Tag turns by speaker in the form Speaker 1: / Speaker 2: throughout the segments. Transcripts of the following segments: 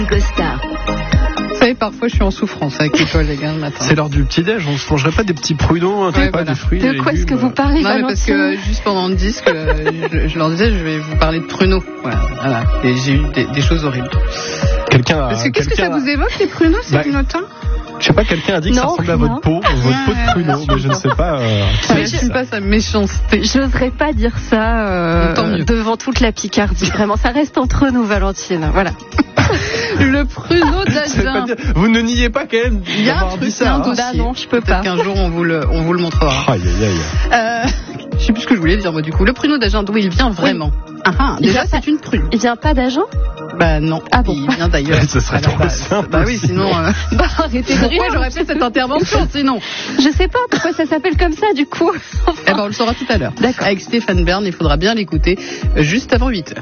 Speaker 1: Costa.
Speaker 2: Vous savez, parfois je suis en souffrance avec les collègues le matin.
Speaker 3: C'est l'heure du petit-déj, on se mangerait pas des petits pruneaux,
Speaker 2: Ouais,
Speaker 3: pas
Speaker 2: voilà.
Speaker 3: des fruits,
Speaker 4: De quoi est-ce que vous parlez,
Speaker 2: Non, mais
Speaker 4: Valentine?
Speaker 2: parce que juste pendant le disque, je leur disais, je vais vous parler de pruneaux. Voilà. Et j'ai eu des choses horribles. Parce que qu'est-ce que ça vous évoque, les pruneaux, c'est une autant?
Speaker 3: Je sais pas, quelqu'un a dit que ça
Speaker 4: Non,
Speaker 3: ressemblait à
Speaker 4: rien.
Speaker 3: votre peau de pruneau, mais je ne sais pas.
Speaker 2: Je n'aime pas sa méchanceté.
Speaker 4: Je n'oserais pas dire ça
Speaker 2: Tant mieux.
Speaker 4: devant toute la Picardie. Vraiment, ça reste entre nous, Valentine. Voilà.
Speaker 2: Le pruneau
Speaker 3: Ça veut pas
Speaker 2: d'Agen.
Speaker 3: dire- Vous ne niez pas quand même
Speaker 2: Il y a un
Speaker 3: d'avoir
Speaker 2: truc,
Speaker 3: dit
Speaker 2: c'est
Speaker 3: ça.
Speaker 2: un
Speaker 3: hein.
Speaker 2: dossier.
Speaker 4: Bah non, je peux
Speaker 2: Peut-être
Speaker 4: pas.
Speaker 2: qu'un jour on vous le montrera.
Speaker 3: Aïe, aïe, aïe.
Speaker 2: Je sais plus ce que je voulais dire moi du coup. Le pruneau d'Agen, d'où il vient vraiment? Déjà c'est une prune.
Speaker 4: Il vient pas d'Agen?
Speaker 2: Bah non.
Speaker 4: Ah bon.
Speaker 2: Il vient d'ailleurs.
Speaker 3: Ce serait trop simple.
Speaker 2: Bah oui, sinon.
Speaker 4: Bah arrêtez de
Speaker 2: Pourquoi
Speaker 4: rire.
Speaker 2: j'aurais fait cette intervention sinon?
Speaker 4: Je sais pas pourquoi ça s'appelle comme ça, du coup.
Speaker 2: Eh ben on le saura tout à l'heure.
Speaker 4: D'accord.
Speaker 2: Avec Stéphane Bern, il faudra bien l'écouter juste avant 8h.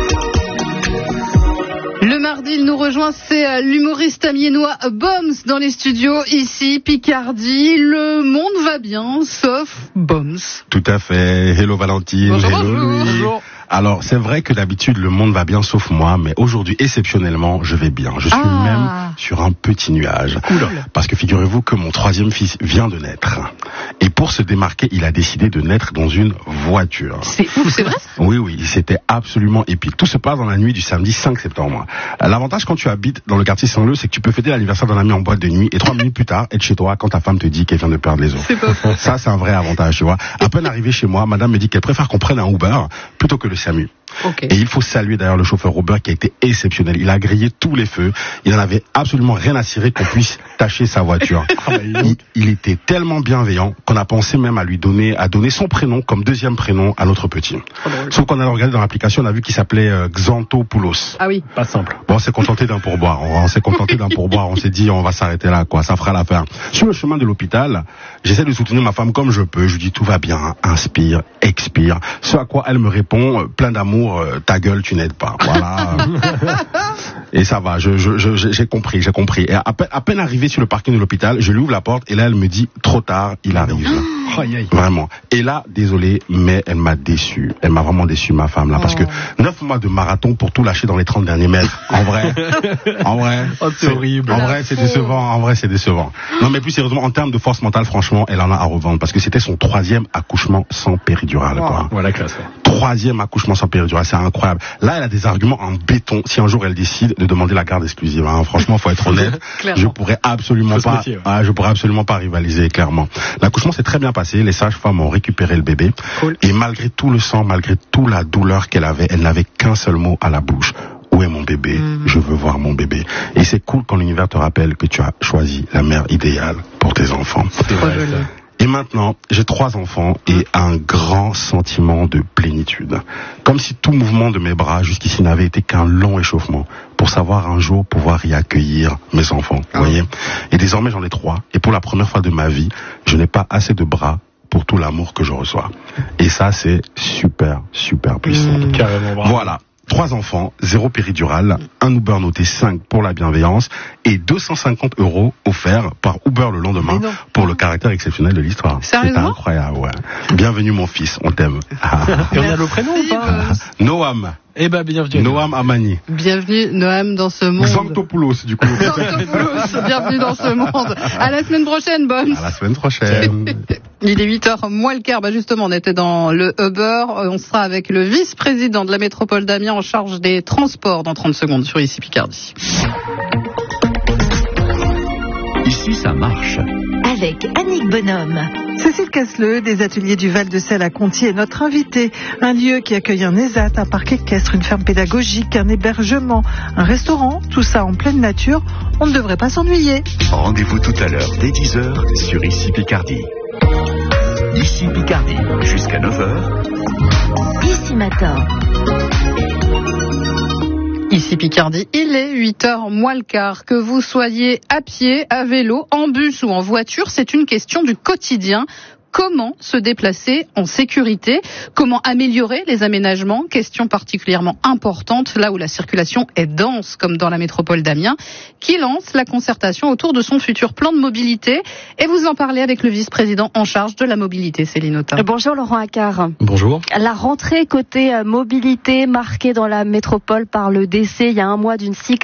Speaker 2: Le mardi, il nous rejoint, c'est l'humoriste amiénois Boms dans les studios, ici, Picardie. Le monde va bien, sauf Boms.
Speaker 5: Tout à fait. Hello Valentine.
Speaker 2: Bonjour,
Speaker 5: Hello
Speaker 2: bonjour.
Speaker 5: Louis.
Speaker 2: Bonjour.
Speaker 5: Alors, c'est vrai que d'habitude, le monde va bien sauf moi, mais aujourd'hui, exceptionnellement, je vais bien. Je suis même sur un petit nuage. Parce que figurez-vous que mon troisième fils vient de naître. Et pour se démarquer, il a décidé de naître dans une voiture.
Speaker 2: C'est ouf, c'est vrai?
Speaker 5: Oui, c'était absolument épique. Tout se passe dans la nuit du samedi 5 septembre. L'avantage quand tu habites dans le quartier Saint-Leu, c'est que tu peux fêter l'anniversaire d'un ami en boîte de nuit et 3 minutes plus tard, être chez toi quand ta femme te dit qu'elle vient de perdre les os.
Speaker 2: C'est pas faux.
Speaker 5: Ça, c'est un vrai avantage, tu vois. À peine arrivé chez moi, madame me dit qu'elle préfère qu'on prenne un Uber plutôt que le SAMU.
Speaker 2: Ok.
Speaker 5: Et il faut saluer d'ailleurs le chauffeur Uber qui a été exceptionnel. Il a grillé tous les feux. Il n'en avait absolument rien à cirer qu'on puisse tâcher sa voiture. Il était tellement bienveillant qu'on a pensé même à donner son prénom comme deuxième prénom à notre petit. Sauf qu'on a regardé dans l'application, on a vu qu'il s'appelait Xanthopoulos.
Speaker 2: Ah oui.
Speaker 3: Pas simple.
Speaker 5: Bon, on s'est contenté d'un pourboire. On s'est contenté d'un pourboire. On s'est dit, on va s'arrêter là, quoi. Ça fera l'affaire. Sur le chemin de l'hôpital, j'essaie de soutenir ma femme comme je peux. Je lui dis, tout va bien. Inspire, expire. Ce à quoi elle me répond, plein d'amour, ta gueule, tu n'aides pas. Voilà. Et ça va. J'ai compris. Et à peine arrivé sur le parking de l'hôpital, je lui ouvre la porte et là, elle me dit, trop tard, il arrive.
Speaker 3: Aïe, aïe.
Speaker 5: Vraiment. Et là, désolé, mais elle m'a déçu. Elle m'a vraiment déçu, ma femme, là. Parce que 9 mois de marathon pour tout lâcher dans les 30 derniers mètres. En vrai.
Speaker 3: Oh, c'est horrible.
Speaker 5: En vrai, c'est décevant. Non, mais plus sérieusement, en termes de force mentale, franchement, elle en a à revendre. Parce que c'était son 3e accouchement sans péridurale, quoi.
Speaker 3: Voilà, classe.
Speaker 5: 3e accouchement sans péridurale, c'est incroyable. Là, elle a des arguments en béton. Si un jour elle décide de demander la garde exclusive, hein. Franchement, faut être honnête. Je pourrais absolument
Speaker 3: Faut se
Speaker 5: pas,
Speaker 3: méfier, ouais.
Speaker 5: je pourrais absolument pas rivaliser, clairement. L'accouchement s'est très bien passé. Les sages-femmes ont récupéré le bébé.
Speaker 3: Cool.
Speaker 5: Et malgré tout le sang, malgré toute la douleur qu'elle avait, elle n'avait qu'un seul mot à la bouche. Où est mon bébé? Je veux voir mon bébé. Et c'est cool quand l'univers te rappelle que tu as choisi la mère idéale pour tes enfants.
Speaker 3: C'est vrai, ça.
Speaker 5: Et maintenant, j'ai 3 enfants et un grand sentiment de plénitude. Comme si tout mouvement de mes bras jusqu'ici n'avait été qu'un long échauffement pour savoir un jour pouvoir y accueillir mes enfants. Vous voyez? Et désormais, j'en ai 3. Et pour la première fois de ma vie, je n'ai pas assez de bras pour tout l'amour que je reçois. Et ça, c'est super, super puissant.
Speaker 3: Carrément, bravo.
Speaker 5: Voilà. 3 enfants, 0 péridurale, un Uber noté 5 pour la bienveillance et 250 € offerts par Uber le lendemain pour le caractère exceptionnel de l'histoire. C'est
Speaker 2: Sérieusement?
Speaker 5: incroyable, ouais. Bienvenue mon fils, on t'aime.
Speaker 3: Et on a le prénom ou pas?
Speaker 5: Noam.
Speaker 3: Eh ben, bienvenue.
Speaker 5: Noam Amani.
Speaker 2: Bienvenue, Noam, dans ce monde.
Speaker 5: Xanthopoulos, du coup.
Speaker 2: Xanthopoulos, bienvenue dans ce monde. À la semaine prochaine, Boms.
Speaker 5: À la semaine prochaine.
Speaker 2: Il est 8h moins le quart. Bah justement, on était dans le Uber. On sera avec le vice-président de la métropole d'Amiens en charge des transports dans 30 secondes sur ici Picardie.
Speaker 1: Ici, ça marche. Avec Annick Bonhomme.
Speaker 6: Cécile Casseleu, des ateliers du Val-de-Sel à Conty, est notre invitée. Un lieu qui accueille un ESAT, un parc équestre, une ferme pédagogique, un hébergement, un restaurant, tout ça en pleine nature. On ne devrait pas s'ennuyer.
Speaker 1: Rendez-vous tout à l'heure dès 10h sur Ici Picardie. Ici Picardie, jusqu'à 9h. Ici Matin.
Speaker 2: Ici Picardie, il est 8h moins le quart. Que vous soyez à pied, à vélo, en bus ou en voiture, c'est une question du quotidien. Comment se déplacer en sécurité? Comment améliorer les aménagements? Question particulièrement importante là où la circulation est dense, comme dans la métropole d'Amiens, qui lance la concertation autour de son futur plan de mobilité. Et vous en parlez avec le vice-président en charge de la mobilité, Céline Autain.
Speaker 4: Bonjour Laurent Accard.
Speaker 3: Bonjour.
Speaker 4: La rentrée côté mobilité marquée dans la métropole par le décès il y a un mois d'une cycliste